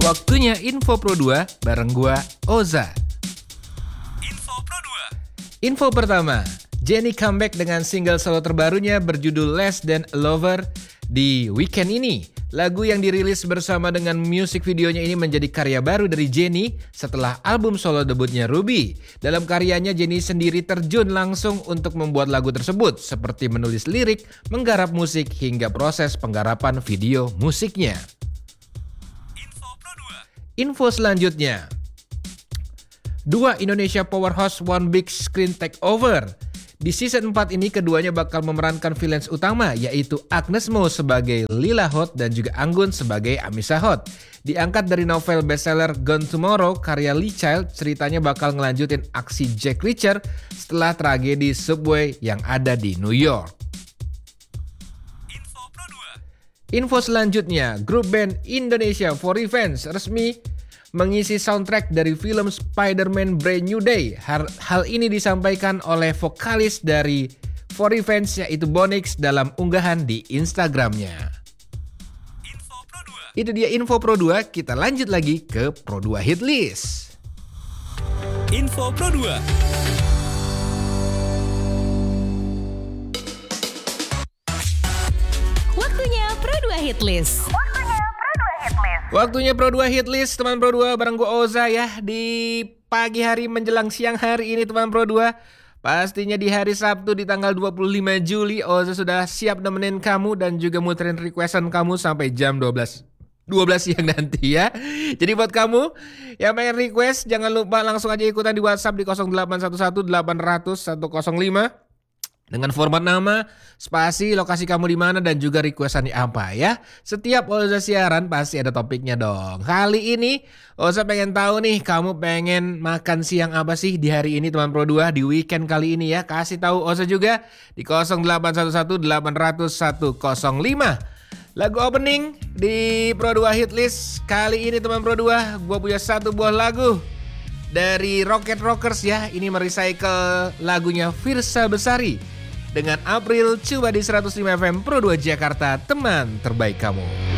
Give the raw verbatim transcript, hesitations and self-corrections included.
Waktunya Info Pro dua bareng gua, Oza. Info Pro dua. Info pertama, Jennie comeback dengan single solo terbarunya berjudul Less Than a Lover di weekend ini. Lagu yang dirilis bersama dengan musik videonya ini menjadi karya baru dari Jennie setelah album solo debutnya Ruby. Dalam karyanya, Jennie sendiri terjun langsung untuk membuat lagu tersebut, seperti menulis lirik, menggarap musik, hingga proses penggarapan video musiknya. Info Pro dua. Info selanjutnya, dua Indonesia Powerhouse One Big Screen Takeover. Di season empat ini keduanya bakal memerankan villains utama, yaitu Agnes Mo sebagai Lila Hot dan juga Anggun sebagai Amisa Hot. Diangkat dari novel bestseller Gone Tomorrow karya Lee Child, ceritanya bakal ngelanjutin aksi Jack Reacher setelah tragedi subway yang ada di New York. Info Pro dua. Info selanjutnya, grup band Indonesia For Revenge resmi mengisi soundtrack dari film Spider-Man Brand New Day. Hal, hal ini disampaikan oleh vokalis dari For Revenge yaitu Bonix dalam unggahan di Instagramnya. Info Pro dua. Itu dia Info Pro dua, kita lanjut lagi ke Pro dua Hit List. Info Pro dua. Waktunya Pro dua Hit List. Waktunya Pro dua Hit List, teman Pro dua, bareng gue Oza ya. Di pagi hari menjelang siang hari ini teman Pro dua, pastinya di hari Sabtu di tanggal dua puluh lima Juli, Oza sudah siap nemenin kamu dan juga muterin requestan kamu sampai jam dua belas siang nanti ya. Jadi buat kamu yang pengen request, jangan lupa langsung aja ikutan di WhatsApp di nol delapan satu satu delapan nol nol satu nol lima dengan format nama, spasi, lokasi kamu di mana, dan juga requestannya apa ya. Setiap Oza siaran pasti ada topiknya dong. Kali ini Oza pengen tahu nih, kamu pengen makan siang apa sih di hari ini teman Pro dua, di weekend kali ini ya. Kasih tahu Oza juga di nol delapan satu satu delapan nol nol satu nol lima. Lagu opening di Pro dua Hit List kali ini teman Pro dua, gue punya satu buah lagu dari Rocket Rockers ya. Ini merecycle lagunya Firsa Besari dengan April, coba di seratus lima F M Pro dua Jakarta, teman terbaik kamu.